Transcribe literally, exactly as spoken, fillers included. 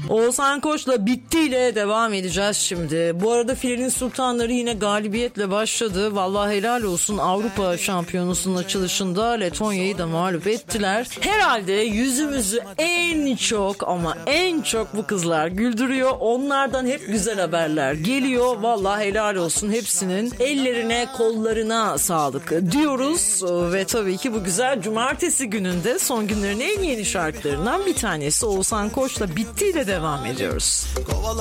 Oğuzhan Koç'la bittiyle devam edeceğiz şimdi. Bu arada Filenin Sultanları yine galibiyetle başladı. Vallahi helal olsun, Avrupa Şampiyonusu'nun açılışında Letonya'yı da mağlup ettiler. Herhalde yüzümüzü en çok ama en çok bu kızlar güldürüyor. Onlardan hep güzel haberler geliyor. Vallahi helal olsun hepsinin ellerine kollarına sağlık diyoruz. Ve tabii ki bu güzel cumartesi gününde son günlerin en yeni şarkılarından bir tanesi Oğuzhan Koç'la bittiyle devam ediyoruz.